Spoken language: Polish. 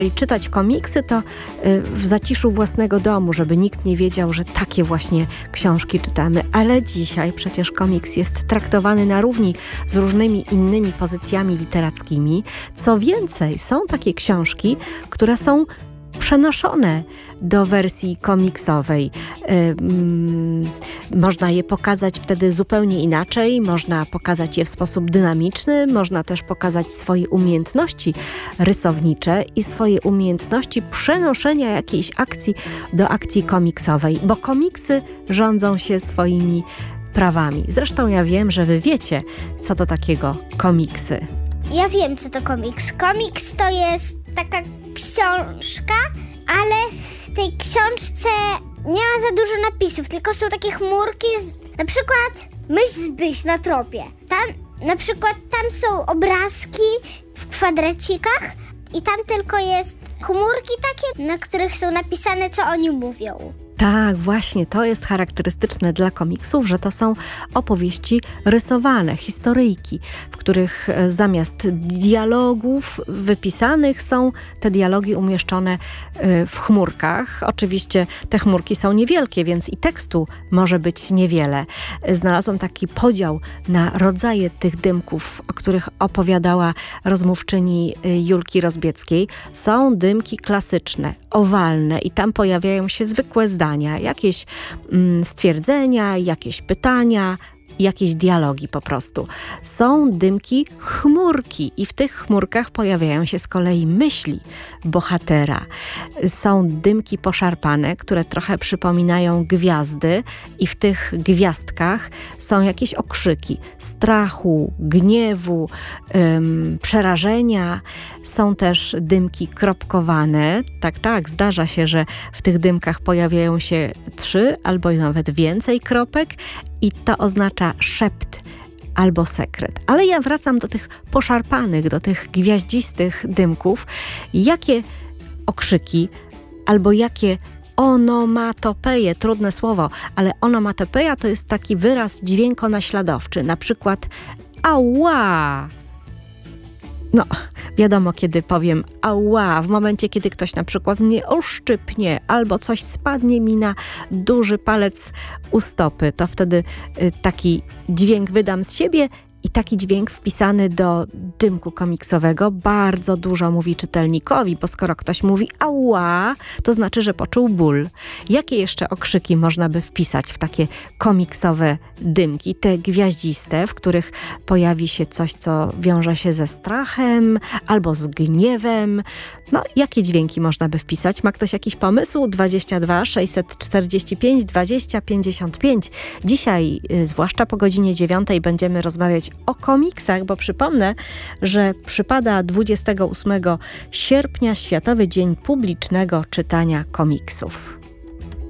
I czytać komiksy to w zaciszu własnego domu, żeby nikt nie wiedział, że takie właśnie książki czytamy. Ale dzisiaj przecież komiks jest traktowany na równi z różnymi innymi pozycjami literackimi. Co więcej, są takie książki, które są przenoszone do wersji komiksowej. Można je pokazać wtedy zupełnie inaczej, można pokazać je w sposób dynamiczny, można też pokazać swoje umiejętności rysownicze i swoje umiejętności przenoszenia jakiejś akcji do akcji komiksowej, bo komiksy rządzą się swoimi prawami. Zresztą ja wiem, że wy wiecie, co to takiego komiksy. Ja wiem, co to komiks. Komiks to jest taka książka, ale w tej książce nie ma za dużo napisów, tylko są takie chmurki, na przykład myśl na tropie. Tam są obrazki w kwadracikach i tam tylko jest chmurki takie, na których są napisane, co oni mówią. Tak, właśnie, to jest charakterystyczne dla komiksów, że to są opowieści rysowane, historyjki, w których zamiast dialogów wypisanych są te dialogi umieszczone w chmurkach. Oczywiście te chmurki są niewielkie, więc i tekstu może być niewiele. Znalazłam taki podział na rodzaje tych dymków, o których opowiadała rozmówczyni Julki Rozbieckiej. Są dymki klasyczne, owalne i tam pojawiają się zwykłe zdania, jakieś stwierdzenia, jakieś pytania, jakieś dialogi po prostu. Są dymki chmurki i w tych chmurkach pojawiają się z kolei myśli bohatera. Są dymki poszarpane, które trochę przypominają gwiazdy i w tych gwiazdkach są jakieś okrzyki strachu, gniewu, przerażenia. Są też dymki kropkowane. Tak, zdarza się, że w tych dymkach pojawiają się 3 albo nawet więcej kropek i to oznacza szept albo sekret. Ale ja wracam do tych poszarpanych, do tych gwiaździstych dymków. Jakie okrzyki albo jakie onomatopeje, trudne słowo, ale onomatopeja to jest taki wyraz dźwiękonaśladowczy. Na przykład ała. No, wiadomo, kiedy powiem ała, w momencie, kiedy ktoś na przykład mnie uszczypnie albo coś spadnie mi na duży palec u stopy, to wtedy taki dźwięk wydam z siebie i taki dźwięk wpisany do dymku komiksowego bardzo dużo mówi czytelnikowi, bo skoro ktoś mówi ała, to znaczy, że poczuł ból. Jakie jeszcze okrzyki można by wpisać w takie komiksowe dymki? Te gwiaździste, w których pojawi się coś, co wiąże się ze strachem albo z gniewem. No, jakie dźwięki można by wpisać? Ma ktoś jakiś pomysł? 22 645 20 55. Dzisiaj, zwłaszcza po godzinie 9, będziemy rozmawiać o komiksach, bo przypomnę, że przypada 28 sierpnia Światowy Dzień Publicznego Czytania Komiksów.